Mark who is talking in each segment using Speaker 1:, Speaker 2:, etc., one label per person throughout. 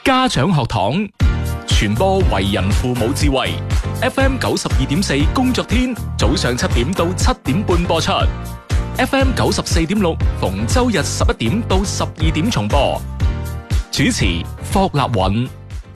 Speaker 1: 家長學堂，傳播為人父母智慧。FM 92.4工作天，早上7點到7點半播出。FM 94.6逢周日11點到12點重播。主持霍立允。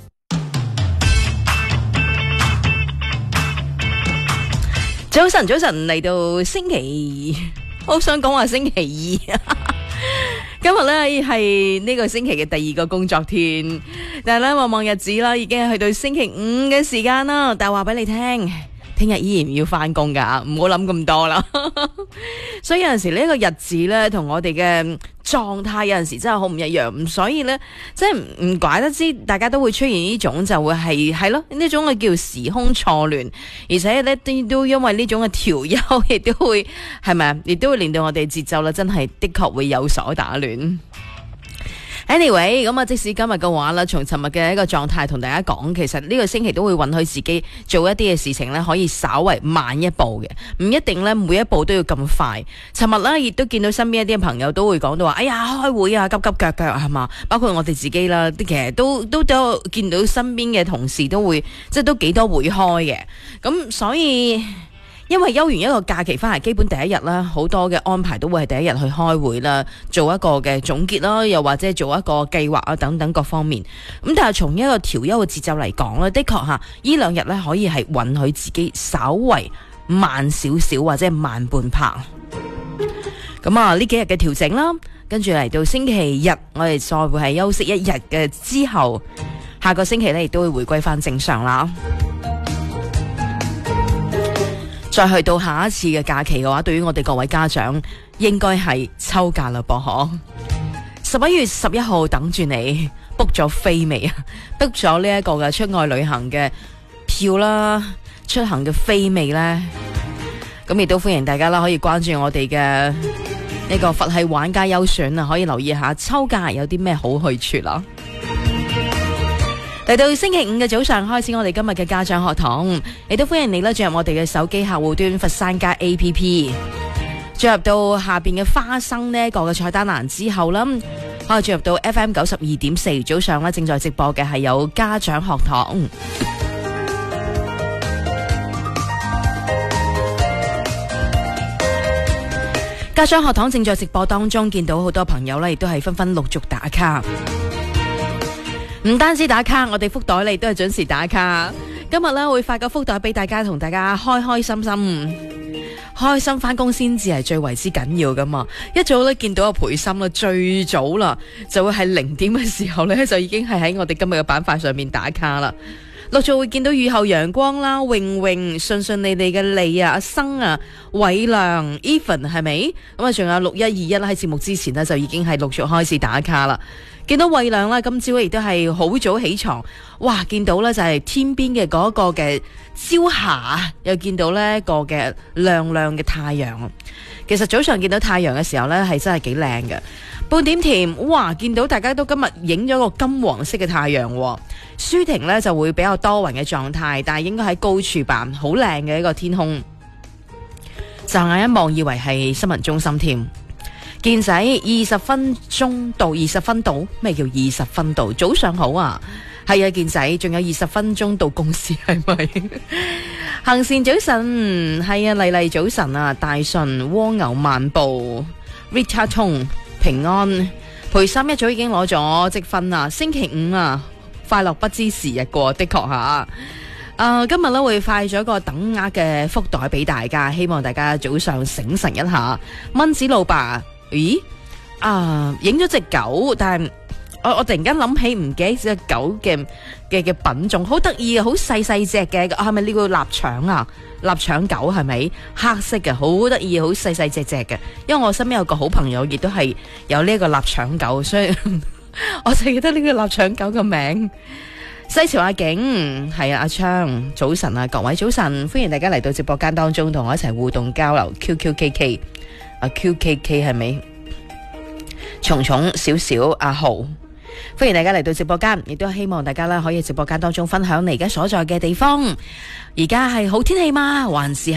Speaker 2: 早晨，嚟到星期，我想講話星期二。今日咧係呢個星期嘅第2個工作天，但係咧望日子啦，已經係去到星期5嘅時間啦。但係話俾你聽，聽日依然要翻工噶，唔好諗咁多啦。所以有陣時呢個日子咧，同我哋嘅狀態有陣時真係好唔一樣，所以咧即係唔怪得知大家都會出現呢種就會係咯呢種嘅叫時空錯亂，而且咧都因為呢種嘅調休，亦都會係咪啊？亦都會令到我哋節奏啦，真係的確會有所打亂。Anyway， 咁啊，即使今日嘅話啦，從尋日嘅一個狀態同大家講，其實呢個星期都會允許自己做一啲嘅事情咧，可以稍為慢一步嘅，唔一定咧每一步都要咁快。尋日咧亦都見到身邊一啲朋友都會講到話，哎呀開會啊，急急腳腳係嘛，包括我哋自己啦，其實都見到身邊嘅同事都會即係都幾多會開嘅，咁所以。因為休完一個假期翻嚟，基本第一日啦，好多嘅安排都會係第一日去開會啦，做一個嘅總結啦，又或者做一個計劃啊等等各方面。咁但係從一個調休嘅節奏嚟講咧，的確吓呢2日咧可以係允許自己稍為慢少少或者慢半拍。咁啊呢幾日嘅調整啦，跟住嚟到星期日，我哋再會係休息1日嘅之後，下個星期咧亦都會回歸翻正常啦。再去到下一次嘅假期嘅話，對於我哋各位家長，應該係秋假啦噃嗬。11月11號等住你 book 咗飛未啊 ？book 咗呢一個嘅出外旅行嘅票啦，出行嘅飛未呢？咁亦都歡迎大家啦，可以關注我哋嘅呢個佛系玩家優選啊，可以留意下秋假有啲咩好去處啦。嚟到星期5嘅早上開始，我哋今日嘅家長學堂，亦都歡迎你啦進入我哋嘅手機客戶端佛山家 APP， 進入到下邊嘅花生呢個嘅菜單欄之後啦，可以進入到 FM 92.4，早上咧正在直播嘅係有家長學堂。家長學堂正在直播當中，見到好多朋友咧，亦都係紛紛陸續打卡。唔單止打卡，我哋福袋你都係準時打卡。今日咧會發個福袋俾大家，同大家開開心心，開心翻工先至係最為之緊要噶嘛。一早咧見到阿培心啦，最早啦就會係0點嘅時候咧，就已經係喺我哋今日嘅板塊上面打卡啦。陸續會見到雨後陽光啦，榮順順利利嘅利啊，阿生啊，偉亮 Even 係咪？咁啊，仲有6121啦，喺節目之前呢，就已經係陸續開始打卡啦。見到偉亮啦，今朝亦都係好早起床，哇！見到呢就係天邊嘅嗰個嘅朝霞，又見到呢一個嘅亮亮嘅太陽。其實早上見到太陽嘅時候呢，係真係幾靚嘅。半點甜，哇！見到大家都今日影咗個金黃色嘅太陽。舒婷呢就會比較多雲嘅狀態，但係應該喺高處吧，好靚嘅一個天空。驟眼一望，以為係新聞中心添。健仔20分鐘到20分到，咩叫20分到？早上好啊，係啊，健仔仲有20分鐘到公司係咪？行善早晨，係啊，麗麗早晨啊，大順蝸牛漫步 Rita 通平安陪心一早已經攞咗積分啦，星期5啊，快樂不知時日過，的確吓。今日咧會派咗個等額嘅福袋俾大家，希望大家早上醒神一下。蚊子老爸。咦？影咗隻狗，但係我突然間諗起唔記得隻狗嘅品種，好得意啊，好細隻嘅，係咪呢個臘腸啊？臘腸狗係咪黑色嘅？好得意，好細隻嘅。因為我身邊有個好朋友，亦都係有呢一個臘腸狗，所以我就記得呢個臘腸狗嘅名。西潮阿景係啊，阿昌早晨啊，各位早晨，歡迎大家嚟到直播間當中同我一齊互動交流。QQKK 啊 QKK 係咪？蟲蟲少少阿豪，歡迎大家嚟到直播間，亦都希望大家可以直播間當中分享你而家所在嘅地方。而家係好天氣嗎？還是